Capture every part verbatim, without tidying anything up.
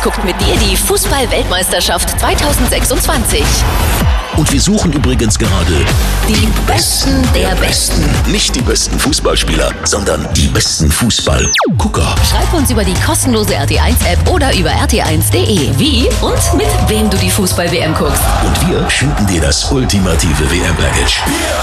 guckt mit dir die Fußball-Weltmeisterschaft zwanzig sechsundzwanzig. Und wir suchen übrigens gerade Die Besten der Besten. nicht die besten Fußballspieler, sondern die besten Fußballgucker. Schreib uns über die kostenlose R T eins App oder über r t eins punkt d e, wie und mit wem du die Fußball-W M guckst. Und wir schenken dir das ultimative W M-Package.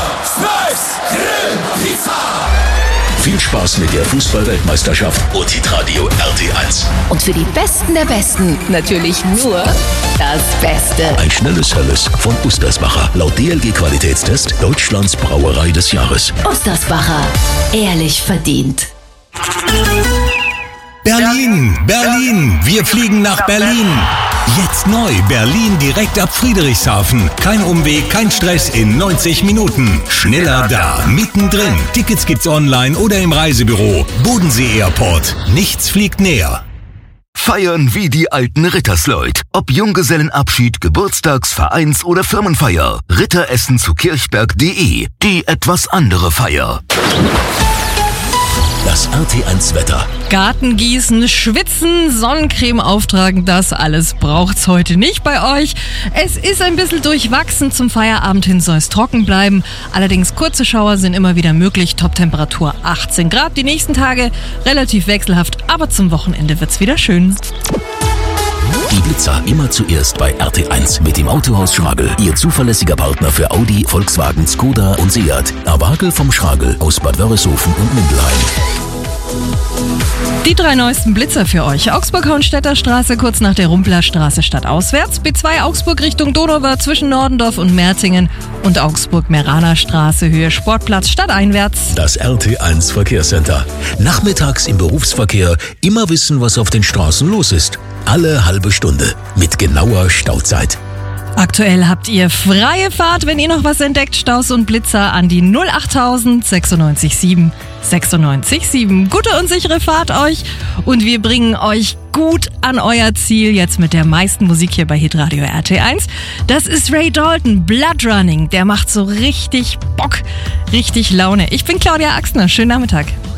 Viel Spaß mit der Fußball-Weltmeisterschaft und Hitradio R T eins. Und für die Besten der Besten natürlich nur das Beste. Ein schnelles Helles von Ustersbacher. Laut D L G-Qualitätstest Deutschlands Brauerei des Jahres. Ustersbacher. Ehrlich verdient. Berlin, Berlin, wir fliegen nach Berlin. Jetzt neu, Berlin direkt ab Friedrichshafen. Kein Umweg, kein Stress in neunzig Minuten. Schneller da, mittendrin. Tickets gibt's online oder im Reisebüro. Bodensee Airport. Nichts fliegt näher. Feiern wie die alten Rittersleut. Ob Junggesellenabschied, Geburtstags-, Vereins- oder Firmenfeier. Ritteressen zu kirchberg punkt de. Die etwas andere Feier. Das R T eins Wetter. Garten gießen, schwitzen, Sonnencreme auftragen, das alles braucht's heute nicht bei euch. Es ist ein bisschen durchwachsen, zum Feierabend hin soll es trocken bleiben. Allerdings kurze Schauer sind immer wieder möglich, Toptemperatur achtzehn Grad. Die nächsten Tage relativ wechselhaft, aber zum Wochenende wird's wieder schön. Die Blitzer immer zuerst bei R T eins mit dem Autohaus Schragel. Ihr zuverlässiger Partner für Audi, Volkswagen, Skoda und Seat. Awagel vom Schragel aus Bad Wörishofen und Mindelheim. Die drei neuesten Blitzer für euch. Augsburg-Hohenstädter Straße kurz nach der Rumplerstraße stadtauswärts. B zwei Augsburg Richtung Donauwörth zwischen Nordendorf und Merzingen. Und Augsburg-Meraner Straße Höhe Sportplatz stadteinwärts. Das R T eins Verkehrscenter. Nachmittags im Berufsverkehr immer wissen, was auf den Straßen los ist. Alle halbe Stunde mit genauer Stauzeit. Aktuell habt ihr freie Fahrt, wenn ihr noch was entdeckt. Staus und Blitzer an die null achttausend sechsundneunzig sieben sechsundneunzig sieben. Gute und sichere Fahrt euch und wir bringen euch gut an euer Ziel jetzt mit der meisten Musik hier bei Hitradio R T eins. Das ist Ray Dalton, Blood Running. Der macht so richtig Bock, richtig Laune. Ich bin Claudia Axner. Schönen Nachmittag.